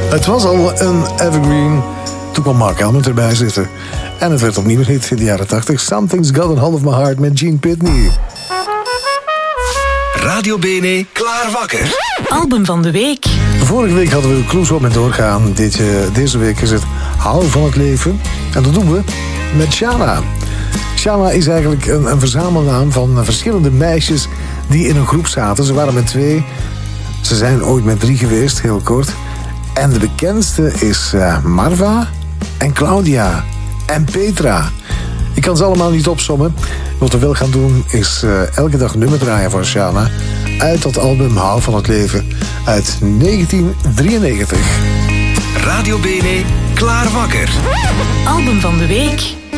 Het was al een evergreen. Toen kwam Mark Elmond erbij zitten. En het werd opnieuw een hit in de jaren 80. Something's Got a Hold of My Heart met Gene Pitney. Radio Bene, klaar wakker. Album van de week. Vorige week hadden we Clouseau met doorgaan. Deze week is het Hou van het leven. En dat doen we met Shana. Shana is eigenlijk een verzamelnaam van verschillende meisjes die in een groep zaten. Ze waren met 2. Ze zijn ooit met 3 geweest, heel kort. En de bekendste is Marva en Claudia en Petra. Ik kan ze allemaal niet opsommen. Wat we wel gaan doen is elke dag nummer draaien voor Shana. Uit dat album Hou van het leven uit 1993. Radio Bene, klaar wakker. Album van de week.